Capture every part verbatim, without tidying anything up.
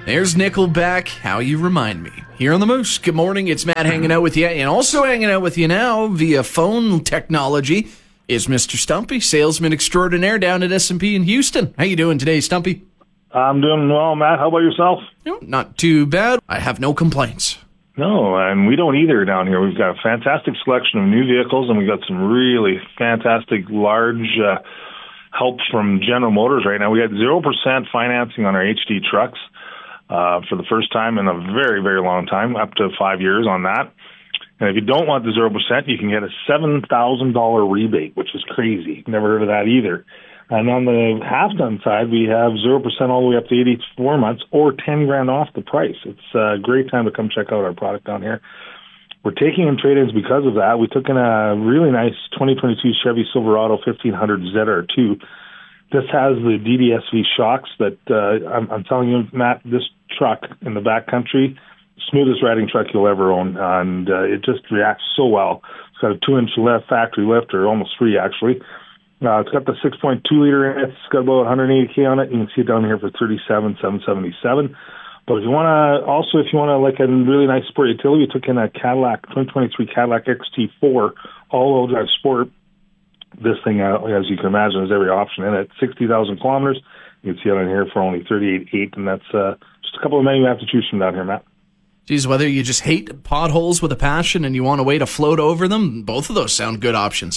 There's Nickelback, How You Remind Me. Here on The Moose. Good morning, it's Matt hanging out with you. And also hanging out with you now via phone technology is Mister Stumpy, salesman extraordinaire down at S and P in Houston. How you doing today, Stumpy? I'm doing well, Matt. How about yourself? No, not too bad. I have no complaints. No, and we don't either down here. We've got a fantastic selection of new vehicles, and we've got some really fantastic large uh, help from General Motors right now. We got zero percent financing on our H D trucks. Uh, for the first time in a very, very long time, up to five years on that. And if you don't want the zero percent, you can get a seven thousand dollars rebate, which is crazy. Never heard of that either. And on the half-ton side, we have zero percent all the way up to eighty-four months or ten grand off the price. It's a great time to come check out our product down here. We're taking in trade-ins because of that. We took in a really nice twenty twenty-two Chevy Silverado fifteen hundred Z R two. This has the D D S V shocks that, uh, I'm, I'm telling you, Matt, this truck in the backcountry, smoothest riding truck you'll ever own, and uh, it just reacts so well. It's got a two-inch left factory lift, or almost three, actually. Uh, it's got the six point two liter in it. It's got about one hundred eighty K on it. You can see it down here for thirty-seven thousand seven hundred seventy-seven. But if you want to, also, if you want to, like a really nice sport utility, we took in a Cadillac, twenty twenty-three Cadillac X T four, all-wheel drive sport. This thing, uh, as you can imagine, has every option in it. sixty thousand kilometers. You can see it on here for only thirty-eight thousand eight hundred, and that's uh, just a couple of menu you have to choose from down here, Matt. Geez, whether you just hate potholes with a passion and you want a way to float over them, both of those sound good options.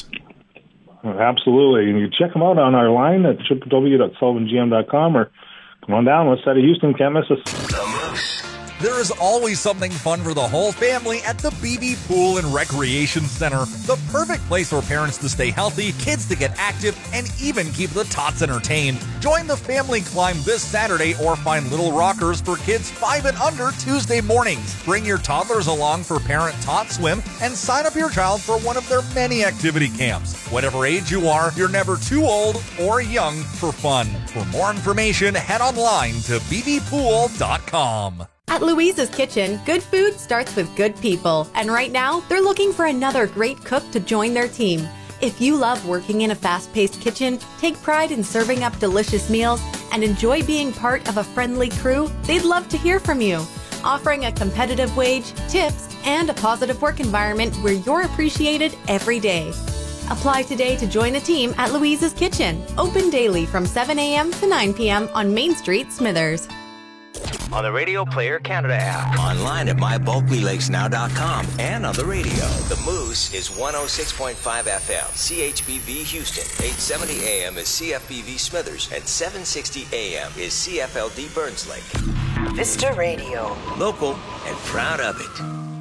Absolutely. And you can check them out on our line at w w w dot sullivan g m dot com or come on down, west side of Houston. Can't miss us. There is always something fun for the whole family at the B B Pool and Recreation Center. The perfect place for parents to stay healthy, kids to get active, and even keep the tots entertained. Join the family climb this Saturday or find little rockers for kids five and under Tuesday mornings. Bring your toddlers along for Parent Tot Swim and sign up your child for one of their many activity camps. Whatever age you are, you're never too old or young for fun. For more information, head online to b b pool dot com. At Louise's Kitchen, good food starts with good people. And right now, they're looking for another great cook to join their team. If you love working in a fast-paced kitchen, take pride in serving up delicious meals, and enjoy being part of a friendly crew, they'd love to hear from you. Offering a competitive wage, tips, and a positive work environment where you're appreciated every day. Apply today to join the team at Louise's Kitchen. Open daily from seven a.m. to nine p.m. on Main Street, Smithers. On the Radio Player Canada app. Online at my bulkley lakes now dot com and on the radio. The Moose is one oh six point five F M. C H B V Houston. eight seventy A M is C F B V Smithers. And seven sixty A M is C F L D Burns Lake. Vista Radio. Local and proud of it.